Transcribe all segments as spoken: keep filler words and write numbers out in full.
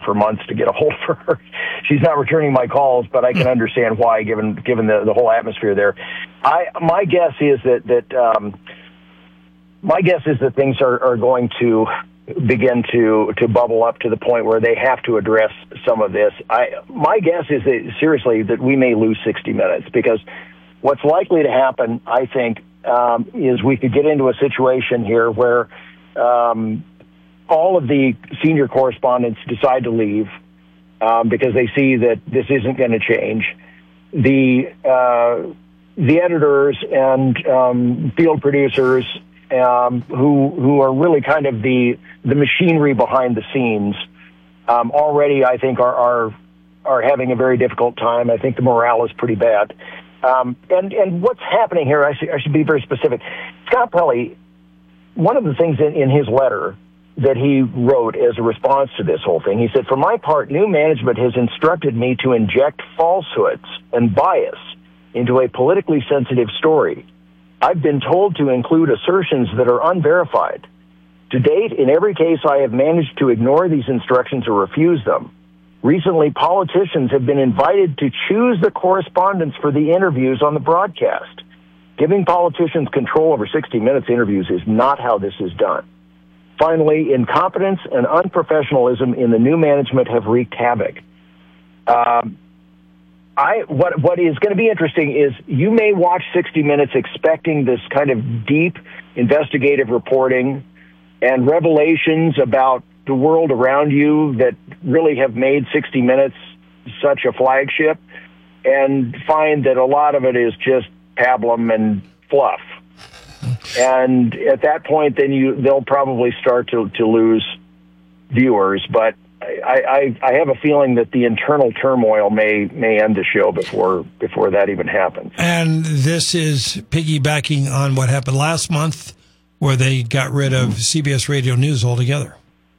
for months to get a hold of her. She's not returning my calls, but I can understand why, given given the, the whole atmosphere there. I my guess is that that um, my guess is that things are, are going to begin to to bubble up to the point where they have to address some of this. I my guess is that seriously that we may lose sixty minutes, because what's likely to happen, I think, um, is we could get into a situation here where um, all of the senior correspondents decide to leave um, because they see that this isn't going to change. The uh, the editors and um, field producers um, who who are really kind of the the machinery behind the scenes um, already, I think, are, are are having a very difficult time. I think the morale is pretty bad. Um, and, and what's happening here, I should, I should be very specific. Scott Pelley, one of the things in, in his letter that he wrote as a response to this whole thing, he said, "For my part, new management has instructed me to inject falsehoods and bias into a politically sensitive story. I've been told to include assertions that are unverified. To date, in every case, I have managed to ignore these instructions or refuse them. Recently, politicians have been invited to choose the correspondents for the interviews on the broadcast. Giving politicians control over sixty minutes interviews is not how this is done. Finally, incompetence and unprofessionalism in the new management have wreaked havoc." Um, I, what, what is going to be interesting is you may watch sixty minutes expecting this kind of deep investigative reporting and revelations about the world around you that really have made sixty minutes such a flagship, and find that a lot of it is just pablum and fluff. And at that point, then you they'll probably start to, to lose viewers. But I, I, I have a feeling that the internal turmoil may may end the show before before that even happens. And this is piggybacking on what happened last month, where they got rid of C B S Radio News altogether.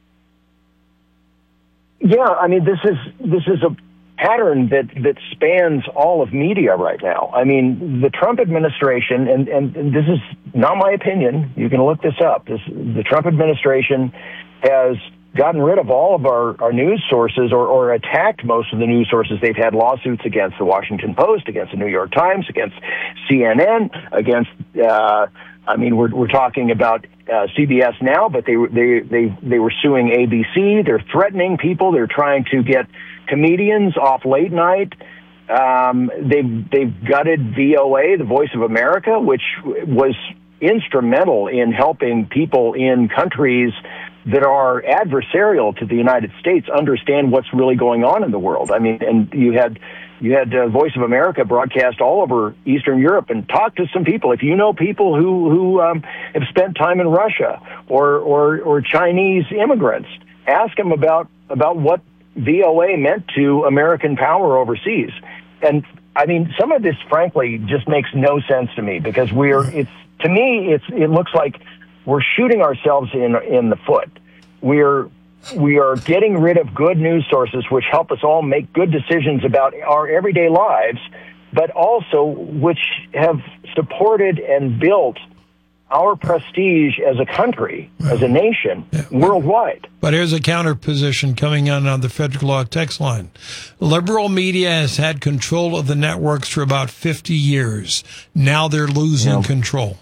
Yeah, I mean, this is this is a pattern that, that spans all of media right now. I mean, the Trump administration, and, and, and this is not my opinion, you can look this up, this, the Trump administration has gotten rid of all of our, our news sources, or, or attacked most of the news sources. They've had lawsuits against the Washington Post, against the New York Times, against C N N, against, uh, I mean, we're, we're talking about uh, C B S now, but they, they, they, they were suing A B C. They're threatening people. They're trying to get comedians off late night. Um, they've, they've gutted V O A, the Voice of America, which was instrumental in helping people in countries that are adversarial to the United States understand what's really going on in the world. I mean, and you had you had uh, Voice of America broadcast all over Eastern Europe and talk to some people. If you know people who who um, have spent time in Russia or or or Chinese immigrants, ask them about about what V O A meant to American power overseas. And I mean, some of this, frankly, just makes no sense to me, because we're it's to me it's it looks like we're shooting ourselves in in the foot. We're we are getting rid of good news sources which help us all make good decisions about our everyday lives, but also which have supported and built our prestige as a country, well, as a nation, yeah, worldwide. But here's a counter position coming in on the Federal Law text line. Liberal media has had control of the networks for about fifty years. Now they're losing yeah. control.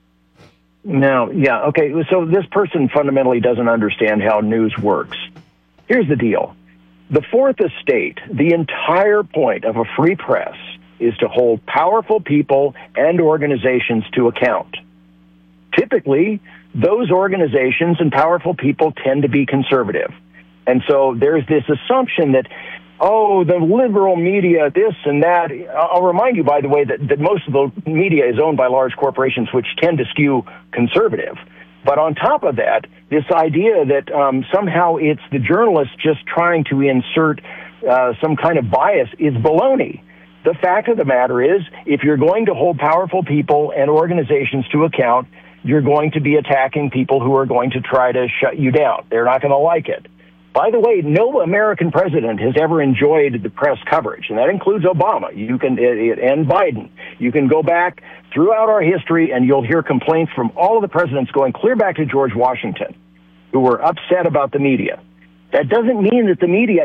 No, yeah, okay, so this person fundamentally doesn't understand how news works. Here's the deal. The Fourth Estate, the entire point of a free press, is to hold powerful people and organizations to account. Typically, those organizations and powerful people tend to be conservative. And so there's this assumption that, oh, the liberal media, this and that. I'll remind you, by the way, that, that most of the media is owned by large corporations, which tend to skew conservative. But on top of that, this idea that um, somehow it's the journalists just trying to insert uh, some kind of bias is baloney. The fact of the matter is, if you're going to hold powerful people and organizations to account, you're going to be attacking people who are going to try to shut you down. They're not going to like it. By the way, no American president has ever enjoyed the press coverage, and that includes Obama. You can and Biden. You can go back throughout our history, and you'll hear complaints from all of the presidents going clear back to George Washington, who were upset about the media. That doesn't mean that the media